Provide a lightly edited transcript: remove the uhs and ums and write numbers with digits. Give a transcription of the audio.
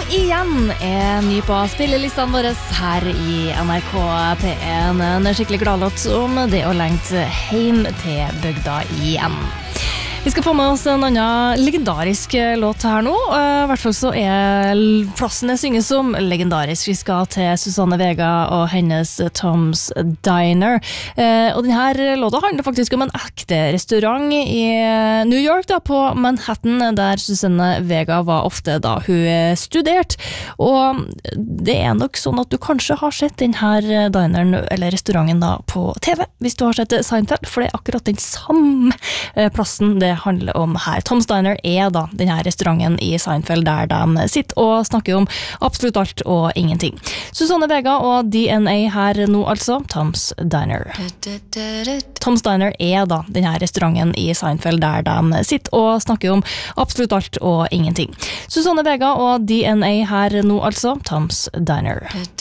igjen ny på spillelistene våre her i NRK P1. En skikkelig gladlåt om det å lengte hjem til bygda igjen. Vi skal få med oss en annen legendarisk låt her nå. I hvert fall så plassen jeg synger som legendarisk. Vi skal til Susanne Vega og hennes Tom's Diner. Og denne låta handler faktisk om en ekte restaurant i New York, da, på Manhattan, der Susanne Vega var ofte da hun studerte. Og det nok sånn at du kanskje har sett denne dineren, eller restauranten da, på TV, hvis du har sett Seinfeld, for det akkurat den samme plassen det handler om her. Tom's Diner da denne restauranten i Seinfeld der de sitter og snakker om absolutt alt og ingenting. Susanne Vega og DNA her nå altså, Tom's Diner. Tom's Diner da denne restauranten i Seinfeld der de sitter og snakker om absolutt alt og ingenting. Susanne Vega og DNA her nå altså, Tom's Diner.